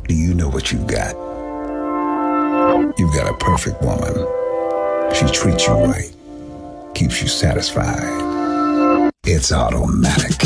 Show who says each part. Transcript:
Speaker 1: Do you know what you've got? You've got a perfect woman. She treats you right, keeps you satisfied. It's automatic.